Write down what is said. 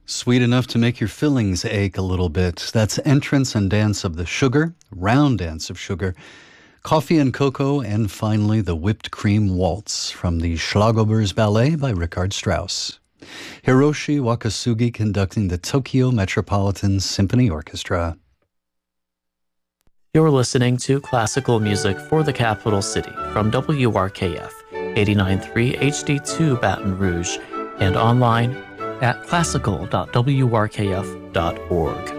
Sweet enough to make your fillings ache a little bit. That's Entrance and Dance of the Sugar, Round Dance of Sugar, Coffee and Cocoa, and finally the Whipped Cream Waltz from the Schlagobers Ballet by Richard Strauss. Hiroshi Wakasugi conducting the Tokyo Metropolitan Symphony Orchestra. You're listening to classical music for the capital city from WRKF 89.3 HD2 Baton Rouge and online at classical.wrkf.org.